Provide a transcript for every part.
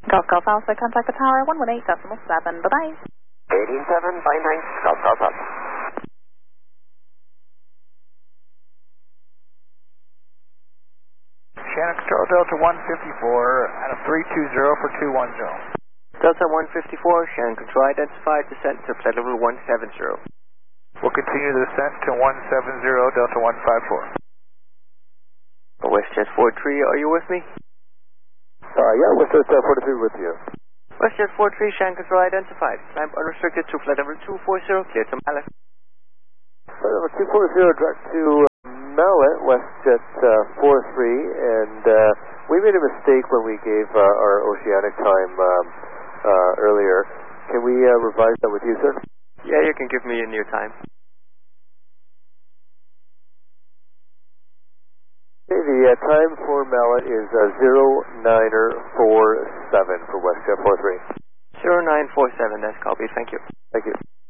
Golf Alpha, contact the tower, 118.7. Bye-bye. 187, by 9, Golf Alpha. Shannon Control, Delta 154, Adam 320 for 210. Delta 154, Shannon Control identified, descent to flight level 170. We'll continue the descent to 170, Delta 154. WestJet 43, are you with me? Yeah, WestJet 43 with you. WestJet 43, Shannon Control identified. Climb unrestricted to flight level 240, clear to Mallet. Flight level 240, direct to Mallet, WestJet 43, and we made a mistake when we gave our oceanic time earlier. Can we revise that with you, sir? Yeah, you can give me a new time. Okay, the time for Mallet is 0947 for WestJet 43. 0947, that's copied, thank you. Thank you.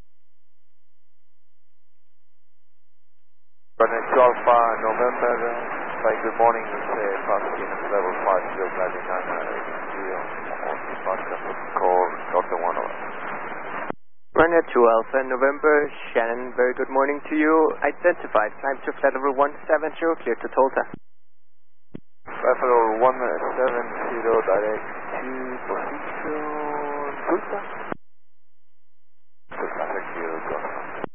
Runway 2 Alpha, November, good morning, it's passing level 50, gliding 980, on departure call, Delta 1 over. Runway 2 Alpha, November, Shannon, very good morning to you. Identified, climb to flight level 170, clear to Tulsa. Flight level 170, direct to position, Tulsa.